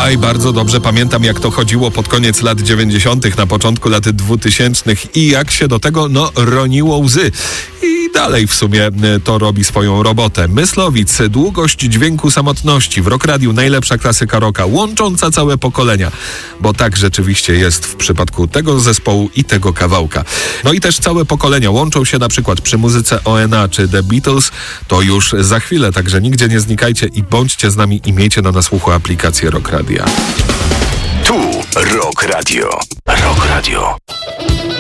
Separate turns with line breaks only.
Oj, bardzo dobrze pamiętam, jak to chodziło pod koniec lat 90., na początku lat 2000 i jak się do tego, roniło łzy. I dalej w sumie to robi swoją robotę. Myslowic, długość dźwięku samotności. W Rock Radiu najlepsza klasyka rocka, łącząca całe pokolenia. Bo tak rzeczywiście jest w przypadku tego zespołu i tego kawałka. No i też całe pokolenia łączą się na przykład przy muzyce ONA czy The Beatles. To już za chwilę, także nigdzie nie znikajcie i bądźcie z nami i miejcie na słuchu aplikację Rock Radia.
Tu Rock Radio. Rock Radio.